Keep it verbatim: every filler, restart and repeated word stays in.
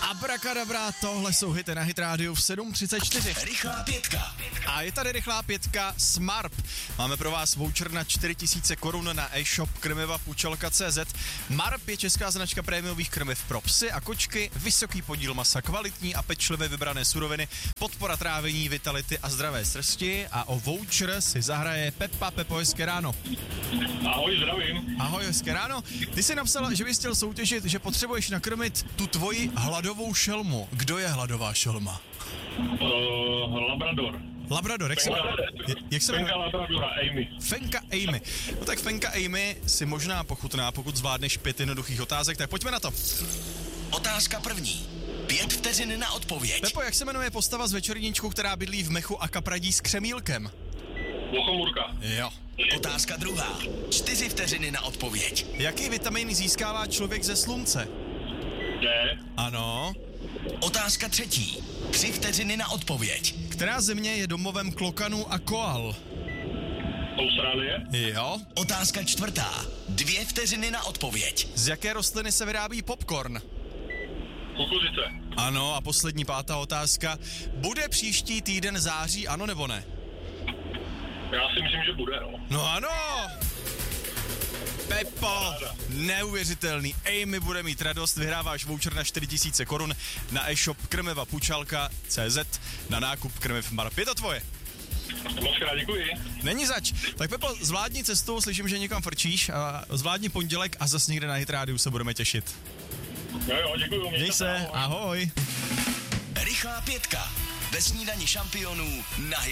Abrakadabra, tohle jsou hity na Hit Radio v sedm třicet čtyři. Rychlá pětka. A je tady rychlá pětka Smarp. Máme pro vás voucher na čtyři tisíce korun na e-shop krmiva pučelka tečka cé zet. Marp je česká značka prémiových krmiv pro psy a kočky, vysoký podíl masa, kvalitní a pečlivě vybrané suroviny, podpora trávení, vitality a zdravé srsti. A o voucher si zahraje Pepa. Pepo, hezké ráno. Ahoj, zdravím. Ahoj, hezké ráno. Ty jsi napsal, že bys chtěl soutěžit, že potřebuješ nakrmit tu tvoji hladovou šelmu. Kdo je hladová šelma? Uh, Labrador. Labrador, jak se, jak se Fenka Labradora, Amy. Fenka Amy. No tak Fenka Amy si možná pochutná, pokud zvládneš pět jednoduchých otázek, tak pojďme na to. Otázka první. Pět vteřin na odpověď. Pepo, jak se jmenuje postava z Večerníčku, která bydlí v mechu a kapradí s křemílkem? Lochomurka. Jo. Otázka druhá. Čtyři vteřiny na odpověď. Jaký vitamin získává člověk ze slunce? D. Ano. Otázka třetí. Tři vteřiny na odpověď. Která země je domovem klokanů a koal? Austrálie. Jo. Otázka čtvrtá. Dvě vteřiny na odpověď. Z jaké rostliny se vyrábí popcorn? Kukuřice. Ano, a poslední pátá otázka. Bude příští týden září, ano nebo ne? Já si myslím, že bude, no. No ano! Pepo, neuvěřitelný. Amy bude mít radost, vyhráváš voucher na čtyři tisíce korun na e-shop krmiva pučelka tečka cé zet na nákup krmiv Marp. Je to tvoje. Moc krát děkuji. Není zač. Tak Pepo, zvládni cestu, slyším, že někam frčíš, a zvládni pondělek a zas někde na Hit Radio se budeme těšit. Jo, jo, děkuji. Měj se, ahoj. Rychlá pětka. Ve snídani šampionů na Hit